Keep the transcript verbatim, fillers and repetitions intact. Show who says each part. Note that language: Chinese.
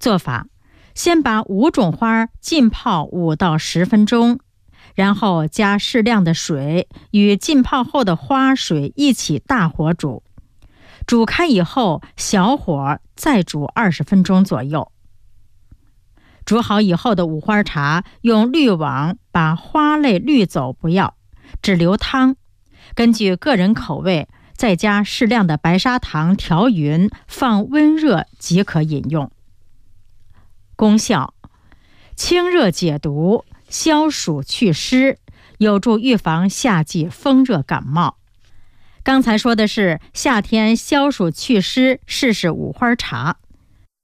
Speaker 1: 做法：先把五种花浸泡五到十分钟，然后加适量的水，与浸泡后的花水一起大火煮。煮开以后，小火再煮二十分钟左右。煮好以后的五花茶，用滤网把花类滤走不要，只留汤。根据个人口味，再加适量的白砂糖调匀，放温热即可饮用。功效：清热解毒，消暑祛湿，有助预防夏季风热感冒。刚才说的是夏天消暑祛湿，试试五花茶。